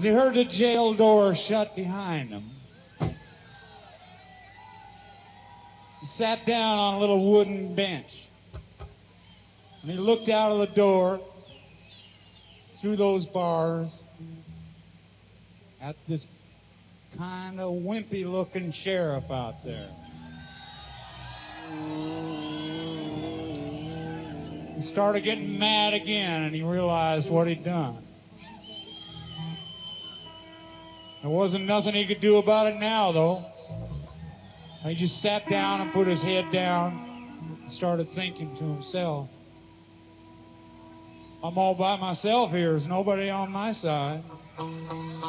as he heard the jail door shut behind him. He sat down on a little wooden bench, and he looked out of the door through those bars at this kind of wimpy-looking sheriff out there. He started getting mad again, and he realized what he'd done. There wasn't nothing he could do about it now, though. He just sat down and put his head down and started thinking to himself, I'm all by myself here. There's nobody on my side.